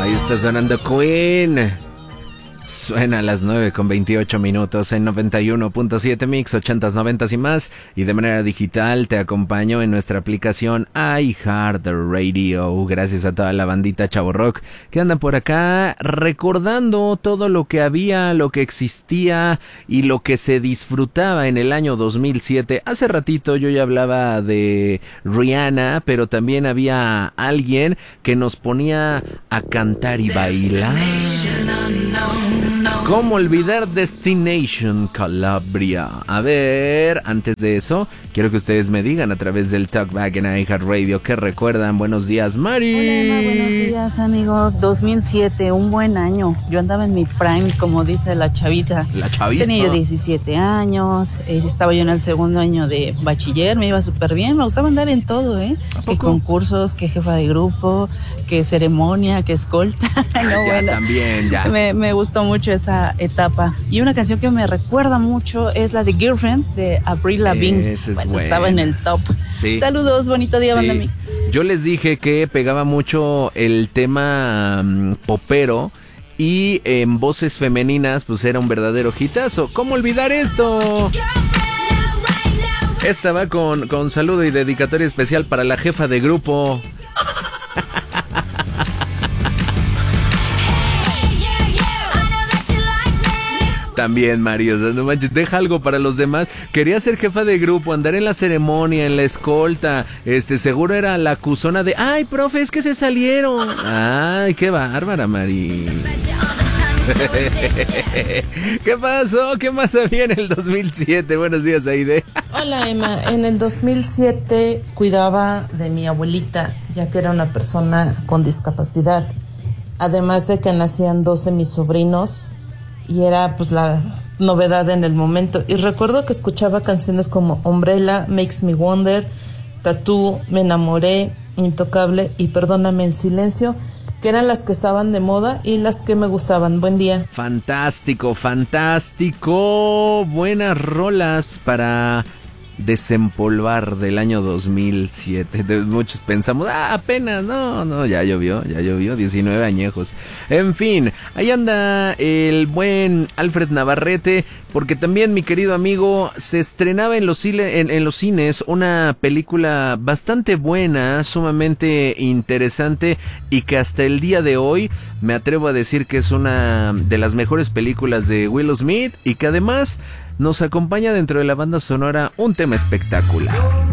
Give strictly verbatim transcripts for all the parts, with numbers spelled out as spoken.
Ahí está sonando Queen. Suena a las nueve con veintiocho minutos en noventa y uno punto siete Mix, ochentas, noventas y más. Y de manera digital te acompaño en nuestra aplicación iHeartRadio. Gracias a toda la bandita Chavo Rock que anda por acá recordando todo lo que había, lo que existía y lo que se disfrutaba en el año dos mil siete. Hace ratito yo ya hablaba de Rihanna, pero también había alguien que nos ponía a cantar y bailar. ¿Cómo olvidar Destination Calabria? A ver, antes de eso, quiero que ustedes me digan a través del Talkback en iHeartRadio qué recuerdan. Buenos días, Mari. Hola, Emma, buenos días, amigo. dos mil siete, un buen año. Yo andaba en mi prime, como dice la chavita. La chavita. Tenía yo diecisiete años, eh, estaba yo en el segundo año de bachiller, me iba súper bien, me gustaba andar en todo, ¿eh? ¿A poco? Que concursos, que jefa de grupo, que ceremonia, que escolta. Ah, no, ya, bueno, también, ya. Me, me gustó mucho esa etapa. Y una canción que me recuerda mucho es la de Girlfriend de Avril Lavigne. Ese es pues bueno. Estaba en el top. Sí. Saludos, bonito día, Sí. banda mix. Yo les dije que pegaba mucho el tema um, popero y en voces femeninas pues era un verdadero hitazo. ¿Cómo olvidar esto? Esta va con, con saludo y dedicatoria especial para la jefa de grupo. También, Mario, o sea, no manches, deja algo para los demás. Quería ser jefa de grupo, andar en la ceremonia, en la escolta. Este, seguro era la acusona de, ay, profe, es que se salieron. Ay, qué bárbara, Mari. ¿Qué pasó? ¿Qué más había en el dos mil siete? Buenos días, Aide. Hola, Emma. En el dos mil siete cuidaba de mi abuelita, ya que era una persona con discapacidad. Además de que nacían dos de mis sobrinos y era pues la novedad en el momento. Y recuerdo que escuchaba canciones como Umbrella, Makes Me Wonder, Tattoo, Me Enamoré, Intocable y Perdóname en Silencio, que eran las que estaban de moda y las que me gustaban. Buen día. Fantástico, fantástico. Buenas rolas para desempolvar del año dos mil siete. De muchos pensamos, ah, apenas, no, no, ya llovió, ya llovió, diecinueve añejos. En fin, ahí anda el buen Alfred Navarrete, porque también, mi querido amigo, se estrenaba en los, cine, en, en los cines una película bastante buena, sumamente interesante y que hasta el día de hoy me atrevo a decir que es una de las mejores películas de Will Smith y que además nos acompaña dentro de la banda sonora un tema espectacular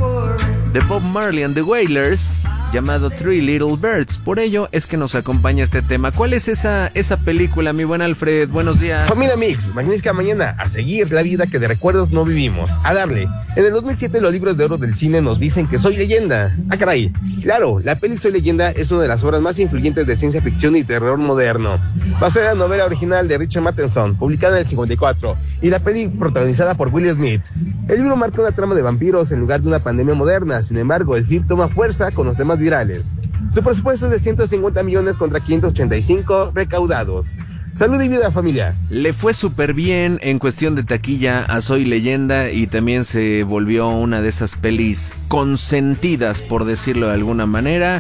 de Bob Marley and the Wailers llamado Three Little Birds. Por ello es que nos acompaña este tema. ¿Cuál es esa, esa película, mi buen Alfred? Buenos días. Familia Mix, magnífica mañana. A seguir la vida que de recuerdos no vivimos. A darle. En el dos mil siete los libros de oro del cine nos dicen que Soy Leyenda. Ah, caray. Claro, la peli Soy Leyenda es una de las obras más influyentes de ciencia ficción y terror moderno. Basada en la novela original de Richard Matheson, publicada en el cincuenta y cuatro, y la peli protagonizada por Will Smith. El libro marca una trama de vampiros en lugar de una pandemia moderna. Sin embargo, el film toma fuerza con los temas virales. Su presupuesto es de ciento cincuenta millones contra quinientos ochenta y cinco recaudados. Salud y vida, familia. Le fue súper bien en cuestión de taquilla a Soy Leyenda y también se volvió una de esas pelis consentidas, por decirlo de alguna manera.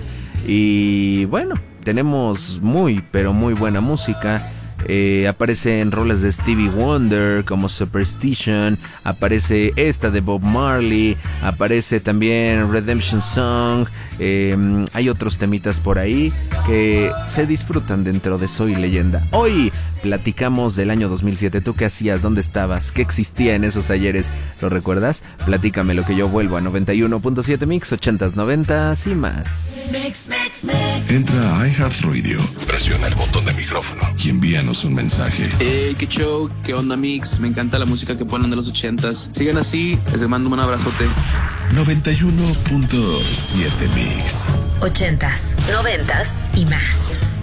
Y bueno, tenemos muy, pero muy buena música. Eh, aparece en rolas de Stevie Wonder como Superstition, aparece esta de Bob Marley, aparece también Redemption Song, eh, hay otros temitas por ahí que se disfrutan dentro de Soy Leyenda. Hoy platicamos del año dos mil siete. ¿Tú qué hacías? ¿Dónde estabas? ¿Qué existía en esos ayeres? ¿Lo recuerdas? Platícame, lo que yo vuelvo a noventa y uno punto siete Mix, ochentas, noventas y más. Mix, mix, mix. Entra a iHeartRadio, presiona el botón de micrófono y envíanos un mensaje. Hey, qué show, qué onda Mix, me encanta la música que ponen de los ochentas. Sigan así, les mando un abrazote. noventa y uno punto siete Mix. Ochentas, noventas y más.